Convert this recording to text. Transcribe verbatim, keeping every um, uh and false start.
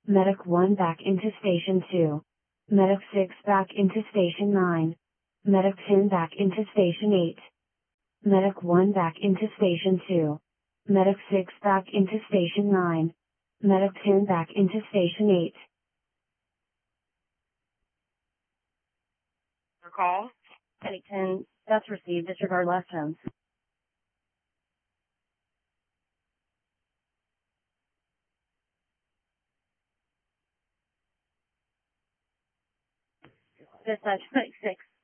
Medic one back into Station two. Medic six back into Station nine. Medic ten back into Station eight. Medic one back into Station two. Medic six back into Station nine. Medic ten back into Station eight. Call. Medic ten, that's received. Disregard last tones. Dispatch, Medic six.